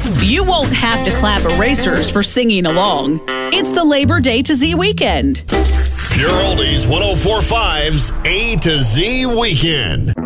You won't have to clap erasers for singing along. It's the Labor Day to Z weekend. Pure Oldies 104.5's A to Z Weekend.